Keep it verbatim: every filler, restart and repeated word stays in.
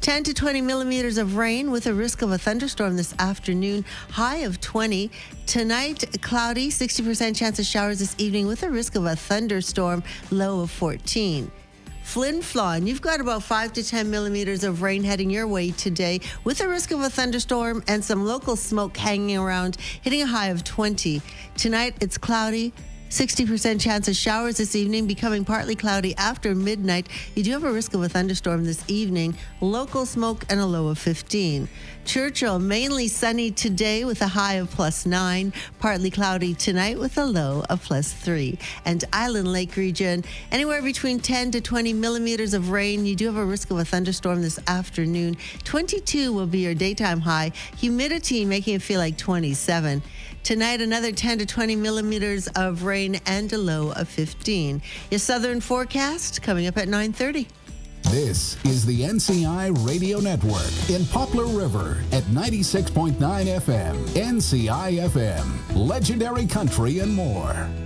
ten to twenty millimeters of rain with a risk of a thunderstorm this afternoon, high of twenty. Tonight, cloudy, sixty percent chance of showers this evening with a risk of a thunderstorm, low of fourteen. Flin Flon, you've got about five to ten millimeters of rain heading your way today with a risk of a thunderstorm and some local smoke hanging around, hitting a high of twenty. Tonight, it's cloudy. sixty percent chance of showers this evening, becoming partly cloudy after midnight. You do have a risk of a thunderstorm this evening, local smoke and a low of fifteen. Churchill, mainly sunny today with a high of plus nine, partly cloudy tonight with a low of plus three. And Island Lake region, anywhere between ten to twenty millimeters of rain. You do have a risk of a thunderstorm this afternoon. twenty-two will be your daytime high. Humidity making it feel like twenty-seven. Tonight, another ten to twenty millimeters of rain and a low of fifteen. Your southern forecast coming up at nine thirty. This is the N C I Radio Network in Poplar River at ninety-six point nine F M. N C I F M, legendary country and more.